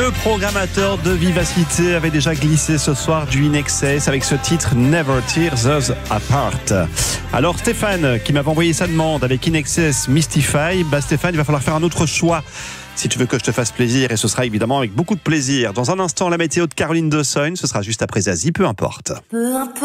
Le programmateur de Vivacité avait déjà glissé ce soir du In Excess avec ce titre Never Tear Us Apart. Alors Stéphane, qui m'avait envoyé sa demande avec In Excess Mystify, Stéphane, il va falloir faire un autre choix si tu veux que je te fasse plaisir, et ce sera évidemment avec beaucoup de plaisir. Dans un instant, la météo de Caroline Dawson, ce sera juste après Zazie, peu importe. Peu importe.